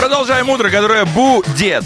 Продолжаем утро, которое будет,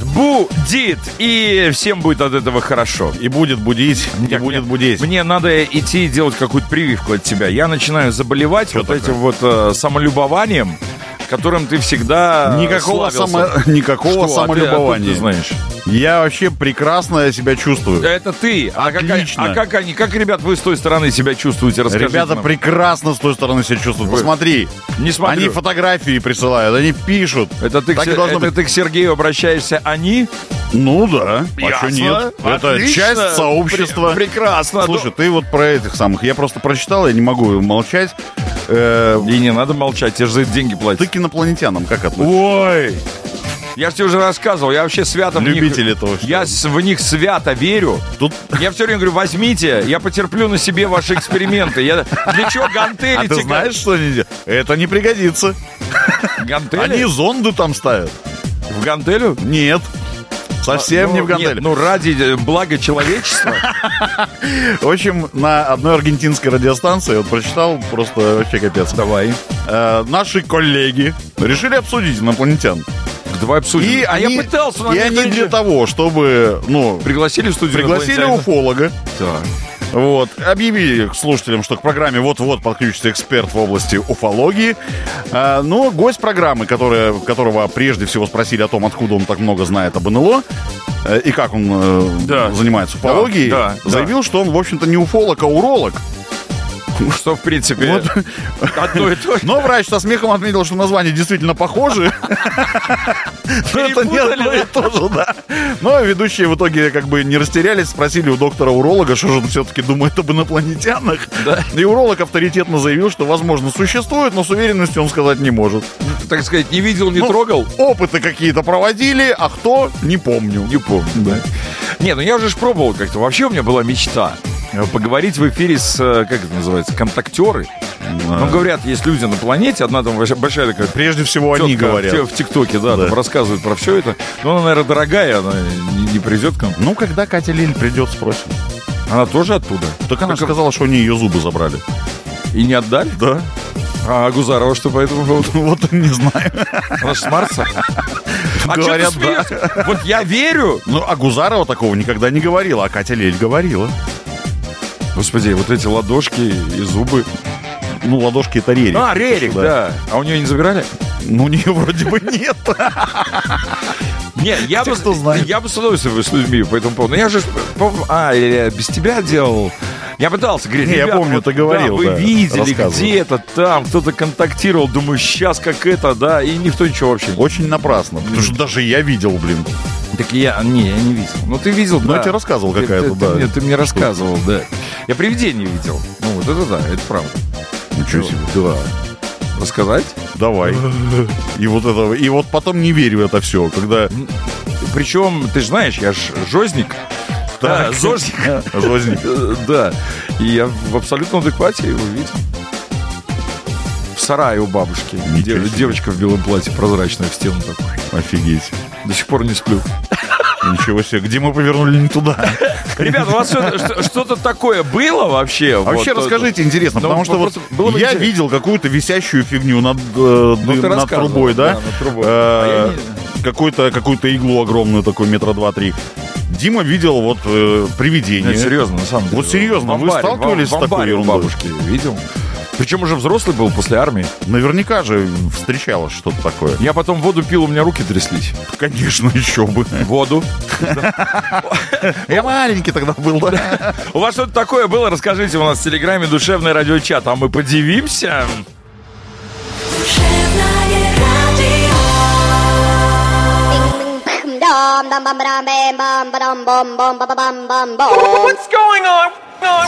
и всем будет от этого хорошо. И будет будить, и будет будить. Мне надо идти делать какую-то прививку от тебя. Я начинаю заболевать Что вот такое? этим вот самолюбованием, которым ты всегда Никакого славился. самолюбования. Ты знаешь. Я вообще прекрасно себя чувствую. Это ты. Отлично. Как, ребят, вы с той стороны себя чувствуете? Расскажите Ребята нам. прекрасно с той стороны себя чувствуют. Посмотри. Не смотрю. Они фотографии присылают, они пишут. Это ты, Так и должно быть. ты к Сергею обращаешься, они? Ну да, а Ясно. что нет? Это Отлично. часть сообщества. Прекрасно. Слушай, ты вот про этих самых. Я просто прочитал, я не могу молчать. И не надо молчать, тебе же за это деньги платят. Ты к инопланетянам как относишься? Ой! Я же тебе уже рассказывал, я вообще свято Любитель в них... этого всего. Я в них свято верю. Тут... Я все время говорю, возьмите, я потерплю на себе ваши эксперименты. Для чего гантели А ты тягать? знаешь, что они делают? Это не пригодится. Гантели? Они зонды там ставят. В гантелю? Нет. Совсем не в гантеле. Нет, ну ради блага человечества. В общем, на одной аргентинской радиостанции, вот прочитал, просто вообще капец. Давай. Наши коллеги решили обсудить инопланетян. Давай обсудим. И я они, пытался, но и они никто не- для того, чтобы, Пригласили в студию пригласили инопланетянина? уфолога. Так. Вот, объявили к слушателям, что к программе вот-вот подключится эксперт в области уфологии. Но гость программы, которого прежде всего спросили о том, откуда он так много знает об НЛО и как он занимается уфологией, Да, заявил, что он, в общем-то, не уфолог, а уролог. Что, в принципе, одно и то же. Но врач со смехом отметил, что названия действительно похожи. Но это не одно и то же, да. Но ведущие в итоге как бы не растерялись, спросили у доктора-уролога, что же он все-таки думает об инопланетянах. И уролог авторитетно заявил, что, возможно, существует, но с уверенностью он сказать не может. Так сказать, не видел, не трогал. Опыты какие-то проводили, а кто, не помню. Не помню, да. Не, ну я уже ж пробовал как-то. Вообще у меня была мечта поговорить в эфире с, как это называется, контактеры. Ну, говорят, есть люди на планете, одна там большая такая... Прежде всего они тетка говорят. В ТикТоке, да, там рассказывают про все это. Но она, наверное, дорогая, она не придет к нам. Ну, когда Катя Лиль придет, спросим. Она тоже оттуда? Так она же сказала, что они ее зубы забрали. И не отдали? Да. А Гузарова что по этому поводу? Вот не знаю. Она же с Марса. А Говорят, что ты смеешься? Вот я верю. Ну, а Гузарова такого никогда не говорила, а Катя Лель говорила. Господи, вот эти ладошки и зубы. Ну, ладошки это Рерих. А, Рерих, да. А у нее не забирали? Ну, у нее вроде бы нет. Не, я бы с удовольствием с людьми по этому поводу. Но я же, я без тебя делал. Я пытался говорить. Не, я ребят, помню, вот, ты говорил, да, вы да, видели рассказывал. где-то там, кто-то контактировал. Думаю, сейчас как это, да, и никто ничего вообще не... Очень напрасно, потому что даже я видел, блин. Так я не видел. Ну, ты видел, Ну, да. я тебе рассказывал какая-то, Ты да. ты мне рассказывал, да. Я привидение видел. Ну, вот это да, это правда. Ничего себе. Да. Рассказать? Давай. И вот это, и вот потом не верю в это все, когда... Причем, ты же знаешь, я ж жозник. Да, зожник. Жозник. Да. И я в абсолютном адеквате его видел. В сарае у бабушки. Ничего себе. Девочка в белом платье, прозрачная, в стену такой. Офигеть. До сих пор не сплю. Ничего себе. Где мы повернули не туда? Ребята, у вас что-то такое было вообще? Вообще Вот, расскажите, интересно, ну, потому что вот просто было бы я интересно. видел какую-то висящую фигню над ты над рассказывал, трубой, да? да, над трубой. А Какую-то иглу огромную, такую метра 2-3. Дима видел вот привидение. Нет, серьезно, на самом деле. Вот серьезно, вы сталкивались с такой у ерундой? бабушки видел. Причем уже взрослый был после армии. Наверняка же встречалось что-то такое. Я потом воду пил, у меня руки тряслись. Конечно, еще бы. Воду. Я маленький тогда был, да? У вас что-то такое было? Расскажите у нас в Телеграме «Душевный радиочат», а мы подивимся. What's going on?